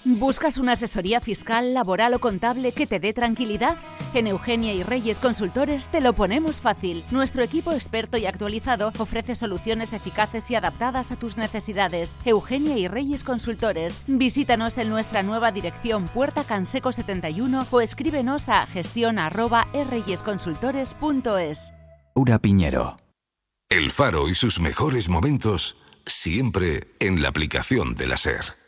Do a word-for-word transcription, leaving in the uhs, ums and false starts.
¿Buscas una asesoría fiscal, laboral o contable que te dé tranquilidad? En Eugenia y Reyes Consultores te lo ponemos fácil. Nuestro equipo experto y actualizado ofrece soluciones eficaces y adaptadas a tus necesidades. Eugenia y Reyes Consultores. Visítanos en nuestra nueva dirección Puerta Canseco setenta y uno o escríbenos a gestión arroba erreyesconsultores punto es. Laura Piñero. El Faro y sus mejores momentos siempre en la aplicación de la SER.